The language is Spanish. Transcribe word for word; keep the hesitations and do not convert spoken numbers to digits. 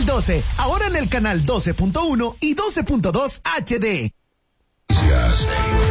El doce, ahora en el canal doce punto uno y doce punto dos H D.